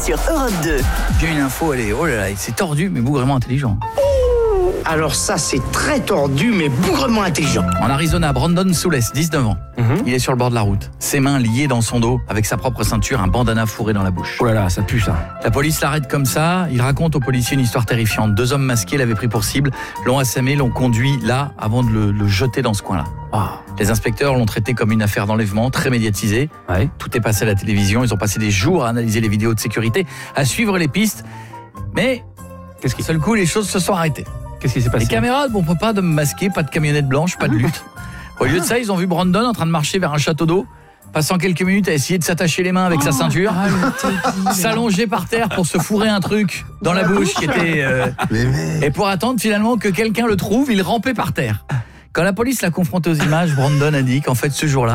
sur Europe 2. J'ai une info, oh là là, c'est tordu mais bougrement intelligent. Alors ça, c'est très tordu, mais bougrement intelligent. En Arizona, Brandon Soules, 19 ans. Il est sur le bord de la route, ses mains liées dans son dos, avec sa propre ceinture, un bandana fourré dans la bouche. Oh là là, ça pue ça. La police l'arrête comme ça, il raconte aux policiers une histoire terrifiante. 2 hommes masqués l'avaient pris pour cible, l'ont assommé, l'ont conduit là, avant de le jeter dans ce coin-là. Oh. Les inspecteurs l'ont traité comme une affaire d'enlèvement, très médiatisée. Ouais. Tout est passé à la télévision, ils ont passé des jours à analyser les vidéos de sécurité, à suivre les pistes. Mais, Qu'est-ce qui seul coup, les choses se sont arrêtées. s'est passé? Les caméras, bon, pas de masquer, pas de camionnette blanche, pas de lutte. Au lieu de ça, ils ont vu Brandon en train de marcher vers un château d'eau, passant quelques minutes à essayer de s'attacher les mains avec sa ceinture, s'allonger par terre pour se fourrer un truc dans la bouche qui était... Et pour attendre finalement que quelqu'un le trouve, il rampait par terre. Quand la police l'a confronté aux images, Brandon a dit qu'en fait ce jour-là,